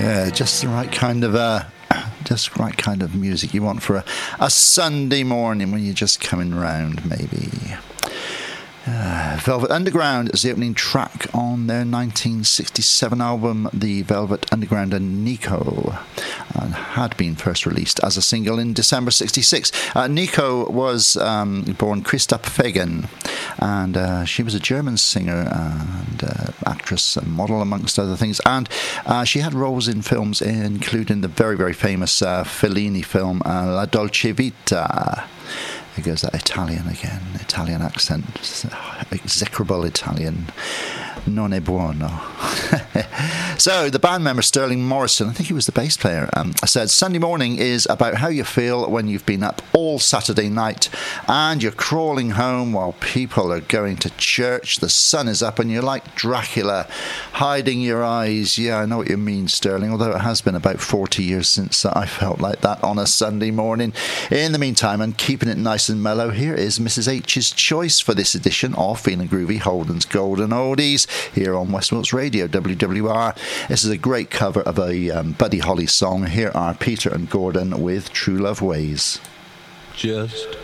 Yeah, just the right kind of music you want for a Sunday morning when you're just coming round, maybe. Velvet Underground is the opening track on their 1967 album, The Velvet Underground and Nico, and had been first released as a single in December 66. Nico was born Christa Fagan, and she was a German singer and actress and model, amongst other things, and she had roles in films including the very, very famous Fellini film La Dolce Vita. There goes that Italian again, Italian accent, execrable Italian, non è buono. So the band member Sterling Morrison, I think he was the bass player, said Sunday morning is about how you feel when you've been up all Saturday night and you're crawling home while people are going to church, the sun is up and you're like Dracula, hiding your eyes. Yeah, I know what you mean, Sterling, although it has been about 40 years since I felt like that on a Sunday morning. In the meantime, and keeping it nice and mellow, here is Mrs. H's choice for this edition of Feeling Groovy, Holden's Golden Oldies, here on Westmills Radio, WWR. This is a great cover of a Buddy Holly song. Here are Peter and Gordon with True Love Ways. Just